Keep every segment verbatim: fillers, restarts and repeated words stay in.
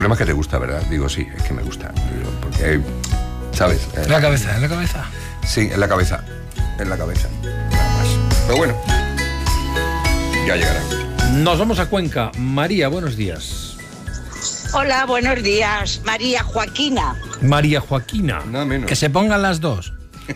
problema es que te gusta, ¿verdad? Digo, sí, es que me gusta. Porque hay, ¿sabes? En la cabeza, en la cabeza. Sí, en la cabeza. En la cabeza. Nada más. Pero bueno, ya llegará. Nos vamos a Cuenca. María, buenos días. Hola, buenos días. María Joaquina. María Joaquina. Nada menos. Que se pongan las dos.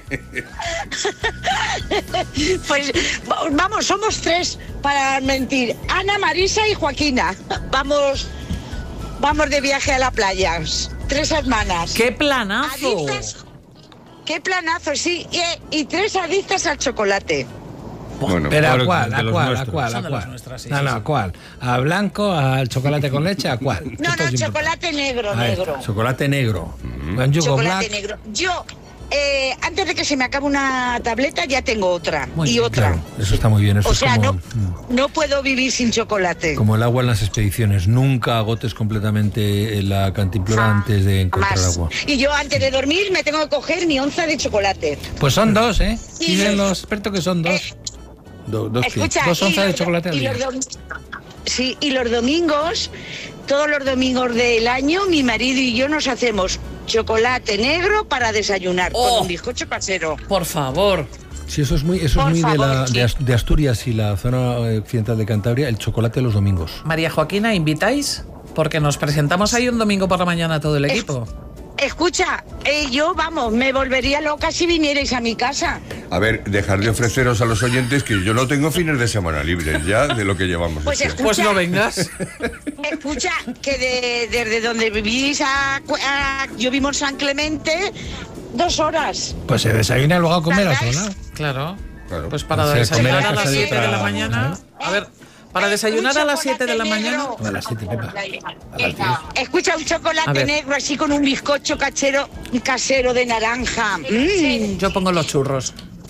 Pues vamos, somos tres para mentir. Ana, Marisa y Joaquina. Vamos, vamos de viaje a la playa. Tres hermanas. ¡Qué planazo! Adictas, qué planazo, sí. Y, y tres adictas al chocolate. Bueno, Pero claro, ¿a cuál? de ¿A los cuál? ¿A nuestros. cuál? ¿A Son de los cuál? nuestros, sí, No, sí, no, sí. ¿a cuál? ¿A blanco? ¿Al chocolate con leche? ¿A cuál? No, Esto no, es chocolate negro, Ahí está, negro. Chocolate negro. Con yugo Chocolate black. negro. Yo, eh, antes de que se me acabe una tableta, ya tengo otra. Muy y bien, otra. Claro, eso está muy bien. Eso O es sea, como, no, no puedo vivir sin chocolate. como el agua en las expediciones. Nunca agotes completamente la cantimplora antes de encontrar Más. agua. Y yo antes de dormir me tengo que coger mi onza de chocolate. Pues son dos, ¿eh? Sí, Dicen sí. los expertos que son dos. Eh, Do- dos que- Escucha, Dos y onzas de los- chocolate al y día. los dom- Sí, y los domingos, todos los domingos del año, mi marido y yo nos hacemos chocolate negro para desayunar Oh. con un bizcocho casero. Por favor. Sí, eso es muy, eso Por es muy de, favor, la, sí. de, Ast- de Asturias y la zona eh, occidental de Cantabria, el chocolate los domingos. María Joaquina, ¿invitáis? Porque nos presentamos ahí un domingo por la mañana todo el equipo. Escucha, eh, yo, vamos, me volvería loca si vinierais a mi casa. A ver, dejar de ofreceros a los oyentes que yo no tengo fines de semana libres ya de lo que llevamos. Pues este año. Pues no vengas. Escucha, que de- desde donde vivís a, Cu- a- yo vivo en San Clemente, dos horas. Pues se desayuna y luego a comer a otro lado. Claro. Claro. Pues para O sea, desayunar comer a en las casa de siete de la otra- mañana. A ver, para Eh, desayunar un a las siete de la chocolate mañana. negro. A las siete, Pepa. Escucha, un A chocolate ver. negro así con un bizcocho cachero, casero de naranja. Mm. Yo pongo los churros.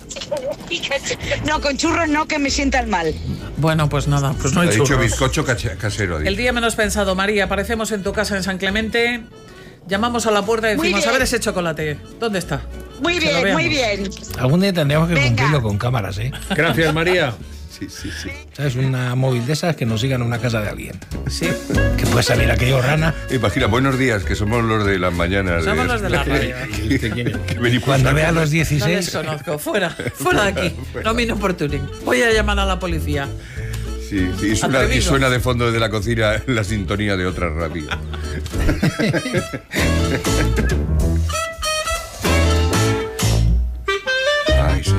No, con churros no, que me sientan mal. Bueno, pues nada, pues no Ha hay dicho churros. bizcocho cache- casero. ha dicho. El día menos pensado, María, aparecemos en tu casa en San Clemente, llamamos a la puerta y Muy decimos, a bien. ver ese chocolate, ¿dónde está? Muy Que lo bien, muy veamos. bien. Algún día tendríamos que Venga. cumplirlo con cámaras, ¿eh? Gracias, María. Sí, sí, sí. ¿Sabes? Una móvil de esas que nos sigan a una casa de alguien. Sí, Que puede salir aquello rana. Imagina, buenos días, que somos los de las mañanas. somos los de la radio. que venimos Cuando a- vea los No les dieciséis. conozco, fuera, fuera de aquí. No me importunen. Voy a llamar a la policía. Sí, sí, y suena, y Atrevido. suena de fondo de la cocina la sintonía de otra radio. Ay, sí.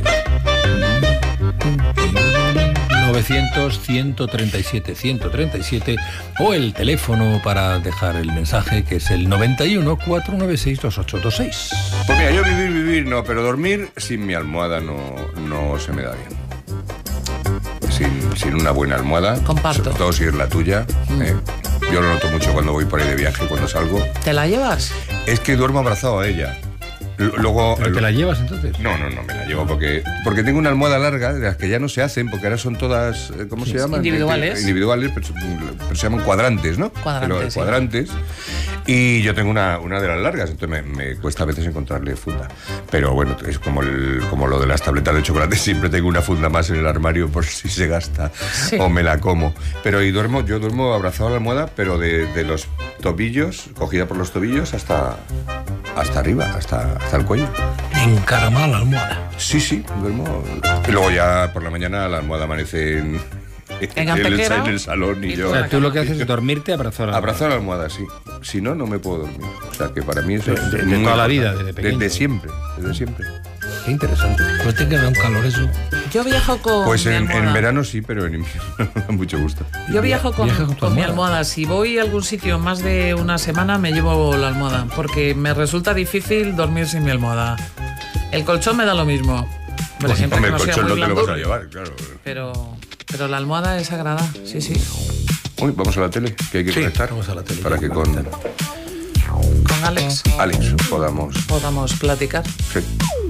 novecientos, ciento treinta y siete, ciento treinta y siete o el teléfono para dejar el mensaje que es el noventa y uno, cuatrocientos noventa y seis, veintiocho veintiséis. Pues mira, yo vivir, vivir no, pero dormir sin mi almohada no, no se me da bien. Sin, sin una buena almohada. Comparto. Sobre todo si es la tuya. eh, yo lo noto mucho cuando voy por ahí de viaje, cuando salgo. ¿Te la llevas? Es que duermo abrazado a ella. L- Luego. ¿Pero te la llevas entonces? No, no, no me la llevo porque porque tengo una almohada larga de las que ya no se hacen porque ahora son todas eh, ¿cómo se llaman? Individuales. Individuales, pero, pero se llaman cuadrantes, ¿no? Cuadrantes, Pero, sí. cuadrantes. Y yo tengo una, una de las largas, entonces me, me cuesta a veces encontrarle funda. Pero bueno, es como el, como lo de las tabletas de chocolate, siempre tengo una funda más en el armario por si se gasta Sí. o me la como. Pero y duermo, yo duermo abrazado a la almohada, pero de, de los tobillos, cogida por los tobillos hasta hasta arriba, hasta, hasta el cuello. Encaramada la almohada. Sí, sí, duermo. Y luego ya por la mañana la almohada amanece en, En el, Antequera. en el salón y, Y yo O sea, tú lo que haces es dormirte abrazado a la abrazo a la almohada, sí. Si no, no me puedo dormir. O sea, que para mí eso De- es de- de muy toda la importante. vida, desde pequeño. Desde siempre, desde siempre. Qué interesante. Pues tiene que dar un calor eso. Yo viajo con Pues mi en, en almohada. verano sí, pero en invierno me da mucho gusto. Yo viajo con, Viaja con tu con mi almohada. almohada. Si voy a algún sitio más de una semana, me llevo la almohada, porque me resulta difícil dormir sin mi almohada. El colchón me da lo mismo. Hombre, Pues, siempre hombre, que el no sea colchón muy no te lo vas a blandur, llevar, claro. Pero, pero la almohada es sagrada, sí, sí. Uy, vamos a la tele, que hay que Sí, conectar. vamos a la tele. Para que con Con Alex Alex podamos. podamos platicar. Sí.